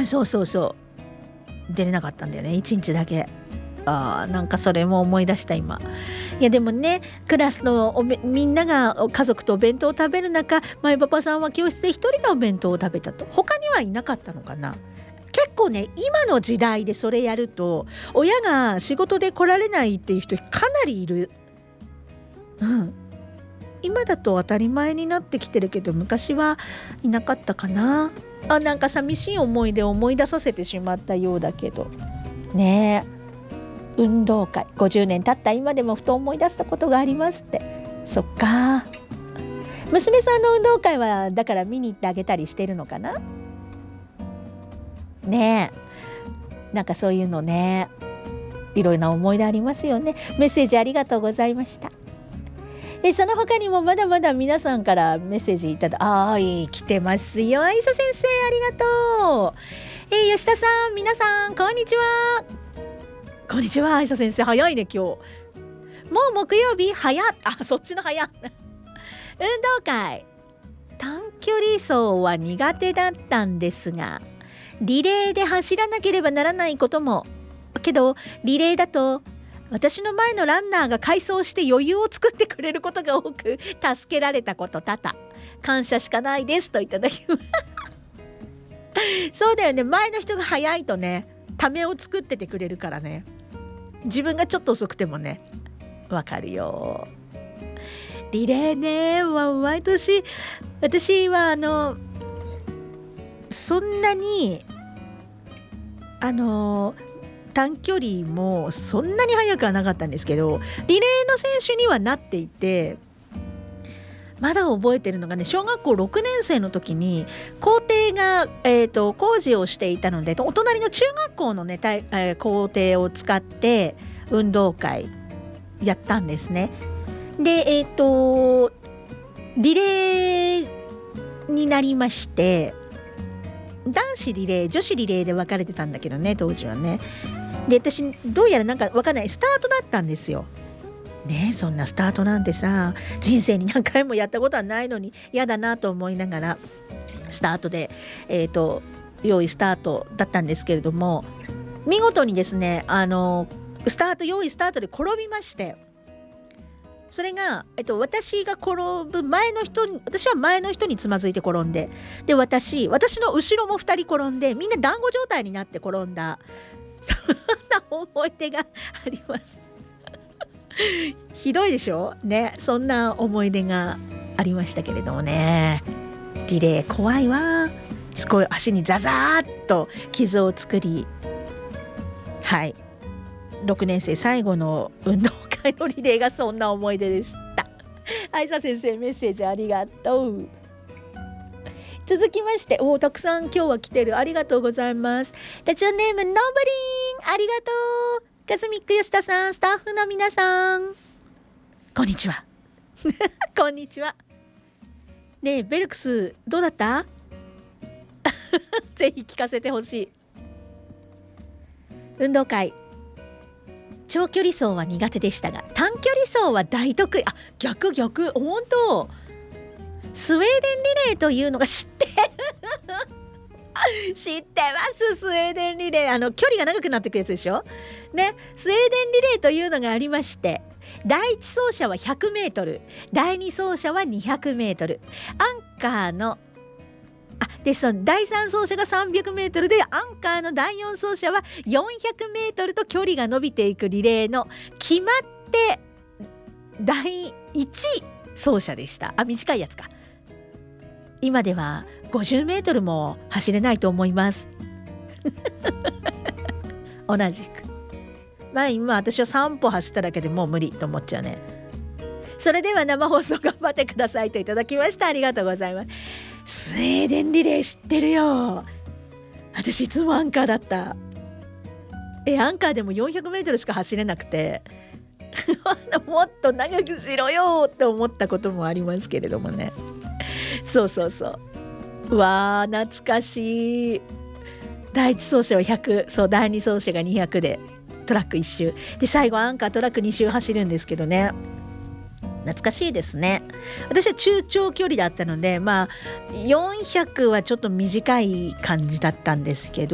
そうそうそう、出れなかったんだよね、1日だけ。なんかそれも思い出した今。いやでもね、クラスのみんなが家族とお弁当を食べる中、マイパパさんは教室で一人がお弁当を食べたと。他にはいなかったのかな。結構ね、今の時代でそれやると親が仕事で来られないっていう人かなりいる。今だと当たり前になってきてるけど、昔はいなかったかな。なんか寂しい思い出を思い出させてしまったようだけどね。運動会50年経った今でもふと思い出したことがありますって。そっか、娘さんの運動会はだから見に行ってあげたりしてるのかなね。なんかそういうのね、いろいろな思い出ありますよね。メッセージありがとうございました。その他にもまだまだ皆さんからメッセージいただ来てますよ。愛想先生ありがとう。吉田さん、皆さんこんにちは。こんにちは。愛想先生早いね今日。もう木曜日早っ。そっちの早っ運動会短距離走は苦手だったんですが、リレーで走らなければならないことも。けどリレーだと私の前のランナーが快走して余裕を作ってくれることが多く、助けられたこと多々。感謝しかないですといただきますそうだよね、前の人が早いとね、ためを作っててくれるからね。自分がちょっと遅くてもね、わかるよ。リレーね、毎年私はそんなに短距離もそんなに速くはなかったんですけど、リレーの選手にはなっていて、まだ覚えてるのがね、小学校6年生の時に校庭が、工事をしていたので、お隣の中学校のね、校庭を使って運動会やったんですね。でリレーになりまして、男子リレー女子リレーで分かれてたんだけどね、当時はね。で私どうやらなんか分かんないスタートだったんですよね。そんなスタートなんてさ、人生に何回もやったことはないのに嫌だなと思いながらスタートで用意スタートだったんですけれども、見事にですねスタート用意スタートで転びまして、それが、私が転ぶ前の人に、私は前の人につまずいて転んで、で私の後ろも2人転んで、みんな団子状態になって転んだ、そんな思い出がありますひどいでしょね。そんな思い出がありましたけれどもね。リレー怖いわ。すごい足にザザーッと傷を作り、はい、6年生最後の運動会のリレーがそんな思い出でした。愛沙先生メッセージありがとう。続きまして、たくさん今日は来てる、ありがとうございます。ラジオネームノーブリンありがとう。カズミック吉田さん、スタッフの皆さんこんにちはこんにちは。ねえベルクスどうだったぜひ聞かせてほしい。運動会長距離走は苦手でしたが短距離走は大得意。逆本当。スウェーデンリレーというのが知ってる知ってます。スウェーデンリレー、距離が長くなっていくやつでしょね。スウェーデンリレーというのがありまして、第1走者は100メートル、第2走者は200メートル、アンカーのその第3走者が300メートルで、アンカーの第4走者は400メートルと距離が伸びていくリレーの決まって第1走者でした。短いやつか。今では50メートルも走れないと思います同じく今私は3歩走っただけでもう無理と思っちゃうね。それでは生放送頑張ってくださいといただきました。ありがとうございます。スウェーデンリレー知ってるよ。私いつもアンカーだった。アンカーでも400メートルしか走れなくてもっと長くしろよって思ったこともありますけれどもね。そうわー懐かしい。第1走者は100、そう第2走者が200でトラック1周で、最後アンカートラック2周走るんですけどね。懐かしいですね。私は中長距離だったので400はちょっと短い感じだったんですけど、